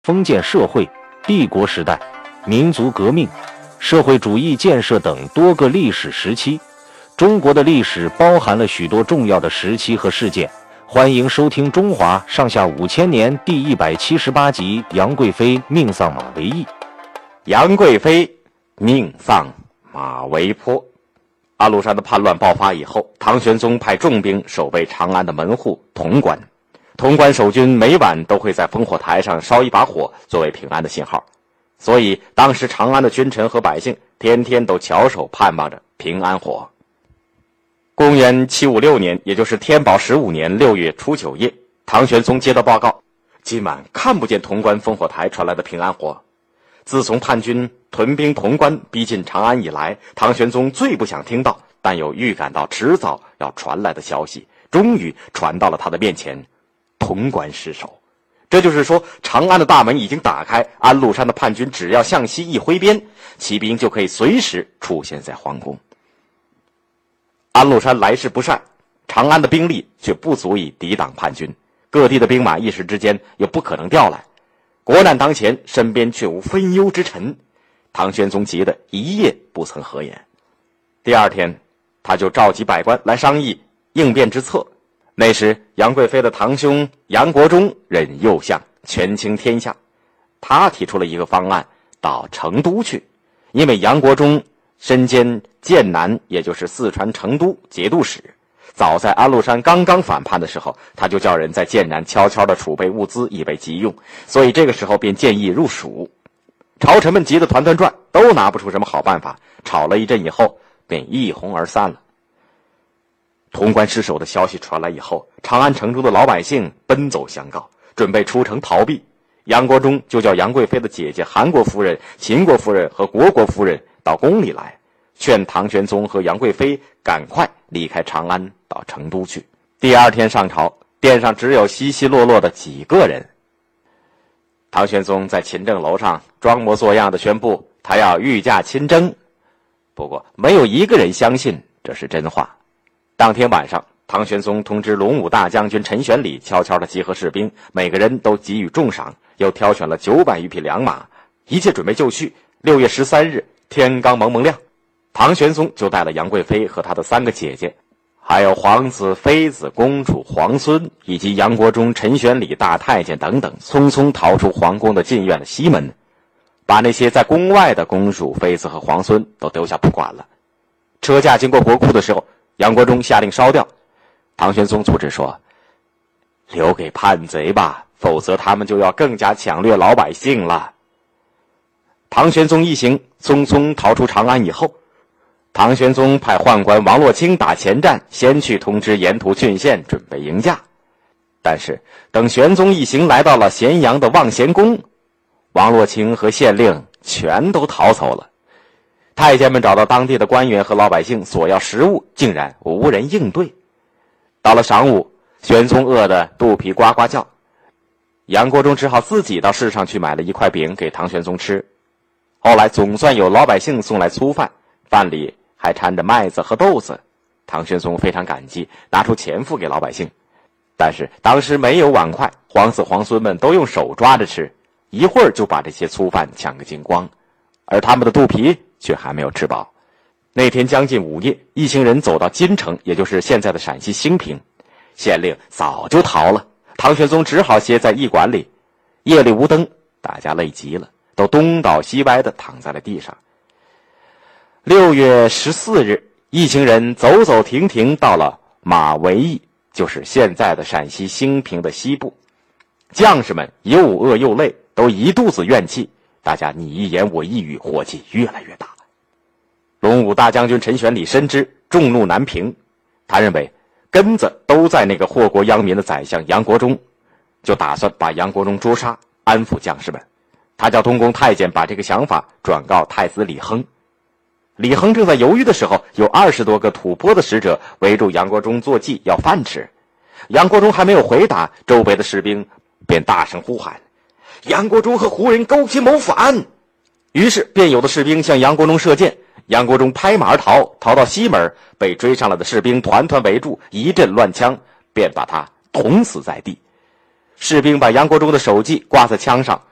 封建社会、帝国时代、民族革命、社会主义建设等多个历史时期。中国的历史包含了许多重要的时期和事件。欢迎收听《中华上下5000年》第178集《杨贵妃命丧马嵬驿》。 杨贵妃命丧马嵬坡。安禄山的叛乱爆发以后，唐玄宗派重兵守卫长安的门户潼关。潼关守军每晚都会在烽火台上烧一把火，作为平安的信号。所以当时长安的君臣和百姓天天都翘首盼望着平安火。公元756年，也就是天宝15年6月初9夜，唐玄宗接到报告，今晚看不见潼关烽火台传来的平安火。自从叛军屯兵潼关逼近长安以来，唐玄宗最不想听到但又预感到迟早要传来的消息，终于传到了他的面前，潼关失守。这就是说，长安的大门已经打开，安禄山的叛军只要向西一挥鞭，骑兵就可以随时出现在皇宫。安禄山来势不善，长安的兵力却不足以抵挡叛军，各地的兵马一时之间又不可能调来，国难当前，身边却无分忧之臣，唐玄宗急得一夜不曾合眼。第二天，他就召集百官来商议应变之策。那时杨贵妃的堂兄杨国忠任右相，权倾天下，他提出了一个方案，到成都去。因为杨国忠身兼剑南，也就是四川成都节度使，早在安禄山刚刚反叛的时候，他就叫人在剑南悄悄地储备物资，以备急用，所以这个时候便建议入蜀。朝臣们急得团团转，都拿不出什么好办法，吵了一阵以后便一哄而散了。潼关失守的消息传来以后，长安城中的老百姓奔走相告，准备出城逃避。杨国忠就叫杨贵妃的姐姐韩国夫人、秦国夫人和虢国夫人到宫里来，劝唐玄宗和杨贵妃赶快离开长安到成都去。第二天上朝，殿上只有稀稀落落的几个人。唐玄宗在勤政楼上装模作样地宣布他要御驾亲征，不过没有一个人相信这是真话。当天晚上，唐玄宗通知龙武大将军陈玄礼悄悄地集合士兵，每个人都给予重赏，又挑选了900余匹良马，一切准备就绪。6月13日，天刚蒙蒙亮，唐玄宗就带了杨贵妃和他的3个姐姐，还有皇子、妃子、公主、皇孙，以及杨国忠、陈玄礼大太监等等，匆匆逃出皇宫的禁院的西门，把那些在宫外的公主、妃子和皇孙都丢下不管了。车驾经过国库的时候，杨国忠下令烧掉。唐玄宗阻止说，留给叛贼吧，否则他们就要更加抢掠老百姓了。唐玄宗一行匆匆逃出长安以后，唐玄宗派宦官王洛卿打前站，先去通知沿途郡县准备迎驾。但是等玄宗一行来到了咸阳的望贤宫，王洛卿和县令全都逃走了。太监们找到当地的官员和老百姓索要食物，竟然无人应对。到了晌午，玄宗饿得肚皮呱呱叫，杨国忠只好自己到市上去买了一块饼给唐玄宗吃。后来总算有老百姓送来粗饭，饭里还掺着麦子和豆子，唐玄宗非常感激，拿出钱付给老百姓。但是当时没有碗筷，皇子皇孙们都用手抓着吃，一会儿就把这些粗饭抢个精光，而他们的肚皮却还没有吃饱。那天将近午夜，一行人走到金城，也就是现在的陕西兴平，县令早就逃了，唐玄宗只好歇在驿馆里。夜里无灯，大家累极了，都东倒西歪地躺在了地上。6月14日，一行人走走停停到了马嵬驿，就是现在的陕西兴平的西部。将士们又饿又累，都一肚子怨气，大家你一言我一语，火气越来越大。龙武大将军陈玄礼深知众怒难平，他认为根子都在那个祸国殃民的宰相杨国忠，就打算把杨国忠捉杀，安抚将士们。他叫东宫太监把这个想法转告太子李亨。李亨正在犹豫的时候，有20多个吐蕃的使者围住杨国忠做计，要饭吃。杨国忠还没有回答，周围的士兵便大声呼喊，杨国忠和胡人勾结谋反。于是便有的士兵向杨国忠射箭，杨国忠拍马而逃，逃到西门，被追上来的士兵团团围住，一阵乱枪，便把他捅死在地。士兵把杨国忠的首级挂在枪上，